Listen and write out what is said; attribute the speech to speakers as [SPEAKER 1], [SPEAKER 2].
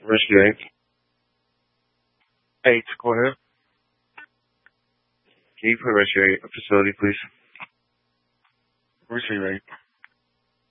[SPEAKER 1] Rescue 8. 8, go ahead. Can you put Rescue 8 facility, please? Rescue 8.